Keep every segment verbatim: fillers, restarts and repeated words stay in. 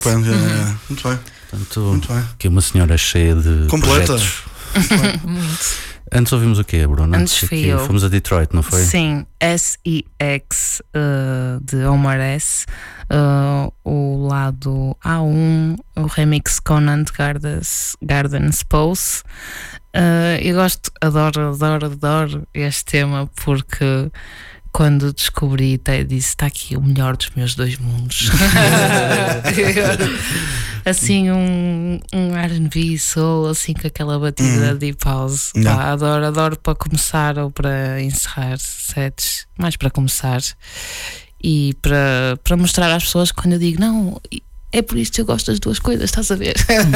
Bem, é, muito bem. Portanto, Muito bem. que é uma senhora cheia de Completa. projetos. Muito. Antes ouvimos o quê, Bruno? Antes fui aqui, eu. Fomos a Detroit, não foi? Sim, S E X uh, de Omar S. Uh, o lado A um, o remix Conan de Gardens, Gardens Pose. Uh, eu gosto, adoro, adoro, adoro este tema porque quando descobri, até disse: está aqui o melhor dos meus dois mundos. Assim, um, um R and B soul, assim, com aquela batida Hum. deep house. Yeah. Pá, adoro, adoro para começar ou para encerrar sets, mais para começar e para, para mostrar às pessoas quando eu digo: não, é por isto que eu gosto das duas coisas, estás a ver?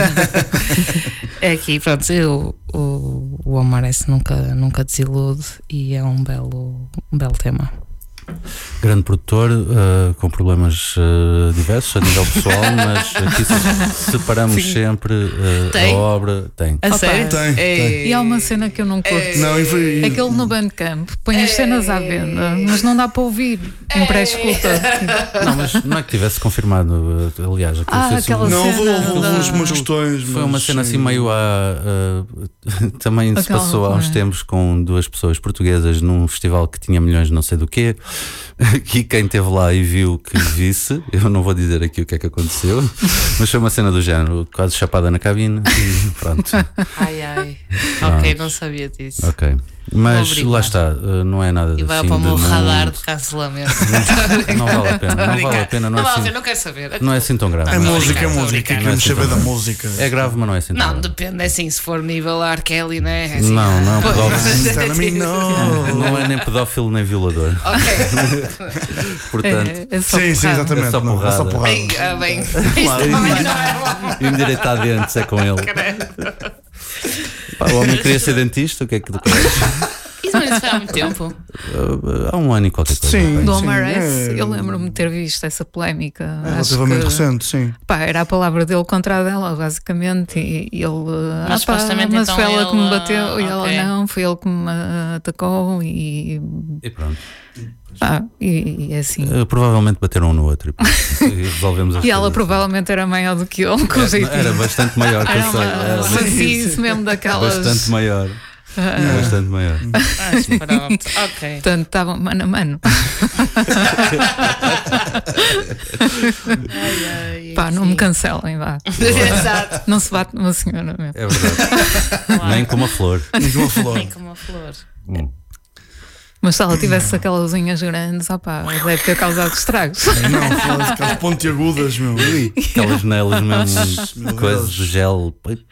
É aqui, pronto, eu, o, o Omar S nunca, nunca desilude e é um belo, um belo tema. Grande produtor, uh, com problemas uh, diversos a nível pessoal, mas aqui se- separamos Sim. sempre uh, Tem? a obra. Tem. A Opa, sério? tem, tem. E há uma cena que eu não curto. Não, e foi- e- Aquele no Bandcamp põe as cenas à venda, mas não dá para ouvir em pré-escuta. Não, mas não é que tivesse confirmado, uh, aliás, aquilo Ah, foi, assim, aquela Não, houve, cena houve, houve da- umas, umas questões. foi uma mas, cena assim sim. meio a. uh, também se Aquela- passou há uns é. tempos com duas pessoas portuguesas num festival que tinha milhões de não sei do quê. E quem esteve lá e viu que visse, eu não vou dizer aqui o que é que aconteceu, mas foi uma cena do género, quase chapada na cabine e pronto. Ai, ai. Ok, não sabia disso. Ok. Mas Vou lá averiguar. está, uh, não é nada E vai assim para o meu de radar muito- de cancelamento. Não vale a pena, não vale a pena, não é Não vale a assim, pena, não quero saber. não é assim tão grave. É Não, música, é estou a música. brincar. Queremos saber da música. É grave, mas não é assim tão Não, grave. depende, é assim, se for nível R. Kelly, né? É assim, Não, não, Pois. pedófilo. Tell me no. Não é nem pedófilo nem violador. Ok. Portanto, É, é só Sim, sim, porrada. exatamente. É só não, é só porrada. porrada. Bem, ah, bem. Claro. Isto também não é bom. endireitar dentes é com ele. Pá, o homem queria ser dentista, o que é que tu queres? Isso mas isso foi há muito tempo. Uh, Há um ano e qualquer coisa. Sim. bem. Do Omar Sim, S, é- eu lembro-me de ter visto essa polémica. É Acho relativamente que, recente, sim. pá, era a palavra dele contra a dela, basicamente. E, e ele. Mas ah, pá, supostamente mas então foi ela que me ele, bateu e ela ok. não, foi ele que me atacou e. E pronto. Ah, e, e é assim. Uh, provavelmente bateram um no outro e pronto. E resolvemos as E ela coisas. provavelmente era maior do que ele, com o jeitinho. Era bastante maior, que eu Era sei. uma Era macice mesmo daquelas. bastante maior. Ah, Bastante maior. Mas pronto, ok. Portanto, estavam mano a mano. Ai, ai, Pá, não sim. me cancelem, vá. Exato. Não se bate numa senhora mesmo. É verdade. Nem com uma flor. Muito uma flor. Nem como uma flor. Hum. Mas se ela tivesse aquelas unhas grandes, opá, deve ter causado estragos. Não, foda-se, aquelas pontiagudas, meu. Ui. Aquelas nelas mesmo, Meu coisas Deus. de gel.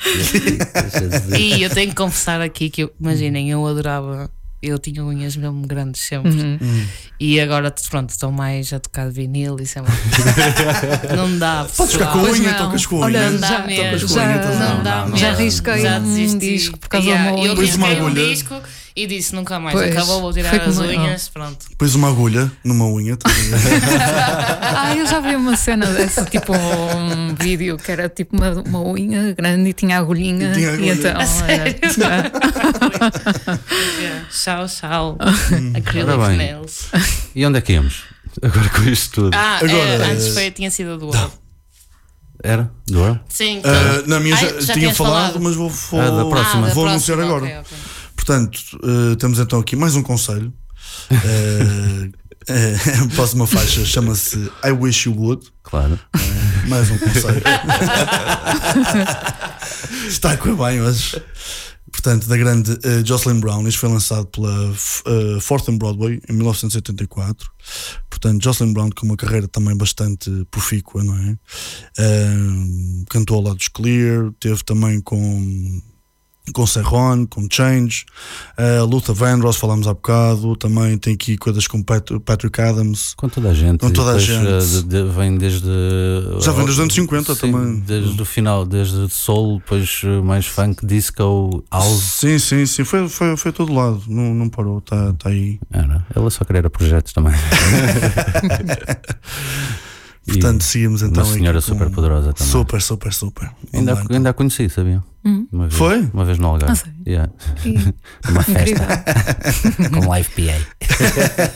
E eu tenho que confessar aqui que, eu- imaginem, eu adorava. Eu tinha unhas mesmo grandes sempre. Uhum. E agora, pronto, estou mais a tocar de vinil e sempre. Não dá. Podes ficar com a pessoal. unha, não. tocas com a Olha, unha. Não dá já- Tocas mesmo. com a unha, estás a Não ver? dá não, mesmo. Já risquei Já um desisti. disco por causa Yeah, de uma eu unha. Pôs uma risquei um agulha. disco e disse nunca mais. Pois, Acabou, vou tirar foi as como eu. unhas. Pronto. Pôs uma agulha numa unha. estás a ver? Ah, eu já vi uma cena dessa, tipo um vídeo que era tipo uma, uma unha grande e tinha agulhinha. E tinha E agulha. então, A sério? é, Yeah. Tchau, tchau. Ora Acrylic bem. nails. E onde é que íamos? Agora com isto tudo. Ah, Agora, é, eh, antes foi, tinha sido do World. Era? Do World? Sim, Ah, na minha Ai, já, já tinha tinhas falado, falado. mas vou, vou, Ah, da próxima. da vou anunciar próxima, agora. ok, ok. Portanto, eh, temos então aqui mais um conselho. Eh, eh, a próxima faixa chama-se I Wish You Would. Claro. Eh, mais um conselho. Está a correr bem hoje. Portanto, da grande eh, Jocelyn Brown. Isto foi lançado pela uh, Fourth and Broadway em mil novecentos e oitenta e quatro. Portanto, Jocelyn Brown com uma carreira também bastante profícua, não é? Eh, cantou ao lado dos Clear, teve também com com Serron, com Change, uh, Luther Vandross, falámos há bocado, também tem aqui coisas com Pat- Patrick Adams. Com toda a gente. Com toda a Depois, gente. eh, de- de- vem desde. Já vem dos anos cinquenta Sim, também. Desde o final, desde soul, depois eh, mais funk, disco, house. Sim, sim, sim, foi, foi, foi todo lado, não, não parou, está tá aí. Era. Ela só queria projetos também. Portanto, seguimos E então. uma senhora aqui com- super poderosa também. Super, super, super. Ainda, Vamos lá, então. ainda a conheci, sabia? Hum. Uma vez, Foi? Uma vez no Algarve. Ah, sei. Yeah. E- Uma incrível. festa com live P A.